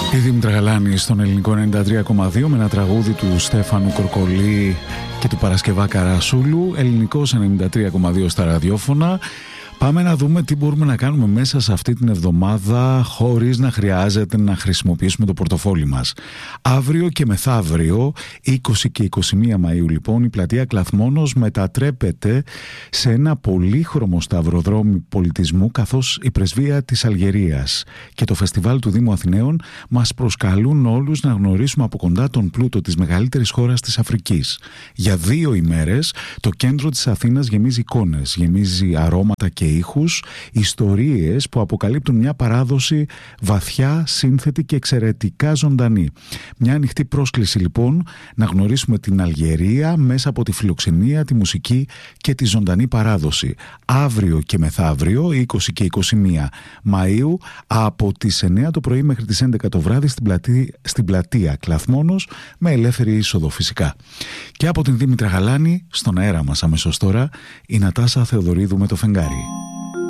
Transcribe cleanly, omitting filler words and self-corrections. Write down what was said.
Η Δήμητρα Γαλάνη στον ελληνικό 93,2 με ένα τραγούδι του Στέφανου Κορκολή και του Παρασκευά Καρασούλου, ελληνικός 93,2 στα ραδιόφωνα. Πάμε να δούμε τι μπορούμε να κάνουμε μέσα σε αυτή την εβδομάδα χωρίς να χρειάζεται να χρησιμοποιήσουμε το πορτοφόλι μας. Αύριο και μεθαύριο, 20 και 21 Μαΐου λοιπόν, η πλατεία Κλαθμόνος μετατρέπεται σε ένα πολύχρωμο σταυροδρόμι πολιτισμού, καθώς η πρεσβεία της Αλγερίας και το φεστιβάλ του Δήμου Αθηναίων μας προσκαλούν όλους να γνωρίσουμε από κοντά τον πλούτο της μεγαλύτερης χώρας της Αφρικής. Για 2 ημέρες το κέντρο της Αθήνας γεμίζει εικόνες, γεμίζει αρώματα και ήχους, ιστορίες που αποκαλύπτουν μια παράδοση βαθιά, σύνθετη και εξαιρετικά ζωντανή. Μια ανοιχτή πρόσκληση λοιπόν να γνωρίσουμε την Αλγερία μέσα από τη φιλοξενία, τη μουσική και τη ζωντανή παράδοση. Αύριο και μεθαύριο, 20 και 21 Μαΐου, από τις 9 το πρωί μέχρι τις 11 το βράδυ στην πλατεία Κλαθμόνος, με ελεύθερη είσοδο φυσικά. Και από την Δήμητρα Γαλάνη, στον αέρα μας αμέσως τώρα, η Νατάσα Θεοδωρίδου με το φεγγάρι.